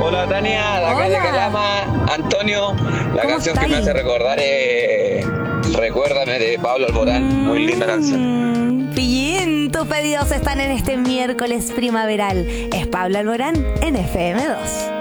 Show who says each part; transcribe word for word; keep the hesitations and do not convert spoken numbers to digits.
Speaker 1: Hola Tania, de acá de
Speaker 2: Hola.
Speaker 1: Calama, Antonio. La
Speaker 2: ¿Cómo
Speaker 1: canción que
Speaker 2: estáis?
Speaker 1: me hace recordar es Recuérdame de Pablo Alborán. Muy linda canción.
Speaker 2: Mm, Pillín, tus pedidos están en este miércoles primaveral. Es Pablo Alborán en F M dos.